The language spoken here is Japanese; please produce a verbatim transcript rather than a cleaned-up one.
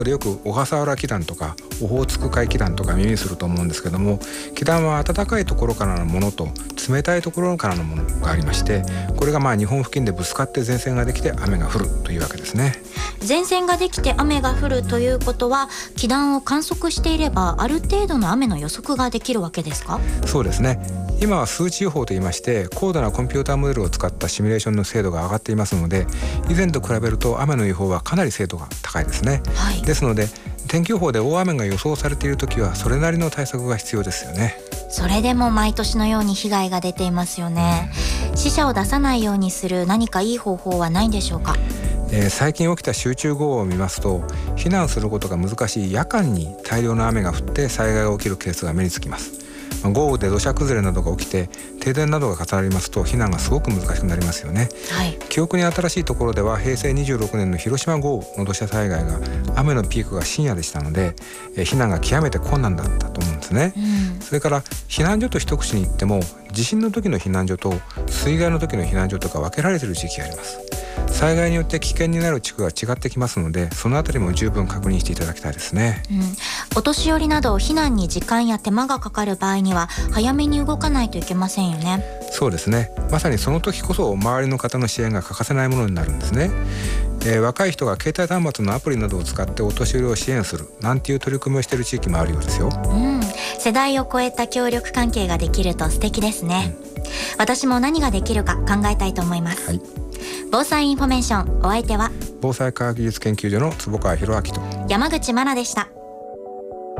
でよく小笠原気団とかオホーツク海気団とか耳にすると思うんですけども、気団は暖かいところからのものと冷たいところからのものがありまして、これがまあ日本付近でぶつかって前線ができて雨が降るというわけですね。 前線ができて雨が降るということは、気団を観測していればある程度の雨の予測ができるわけですか？ そうですね。今は数値予報といいまして、高度なコンピューターモデルを使ったシミュレーションの精度が上がっていますので、以前と比べると雨の予報はかなり精度が高いですね、はい、ですので天気予報で大雨が予想されているときはそれなりの対策が必要ですよね。 それでも毎年のように被害が出ていますよね、うん、死者を出さないようにする何かいい方法はないんでしょうか？ えー、最近起きた集中豪雨を見ますと、避難することが難しい夜間に大量の雨が降って災害が起きるケースが目につきます。豪雨で土砂崩れなどが起きて停電などが重なりますと避難がすごく難しくなりますよね、はい、記憶に新しいところでは平成にじゅうろくねんの広島豪雨の土砂災害が雨のピークが深夜でしたので、え避難が極めて困難だったと思うんですね、うん、それから避難所と一口に言っても、地震の時の避難所と水害の時の避難所とか分けられている地域があります。災害によって危険になる地区が違ってきますので、そのあたりも十分確認していただきたいですね、 うん、お年寄りなど避難に時間や手間がかかる場合には早めに動かないといけませんよね。 そうですね。まさにその時こそ周りの方の支援が欠かせないものになるんですね、えー、若い人が携帯端末のアプリなどを使ってお年寄りを支援するなんていう取り組みをしている地域もあるようですよ、 うん、世代を超えた協力関係ができると素敵ですね、うん、私も何ができるか考えたいと思います、はい、防災インフォメーション、お相手は防災科学技術研究所の坪川博明と山口真奈でした。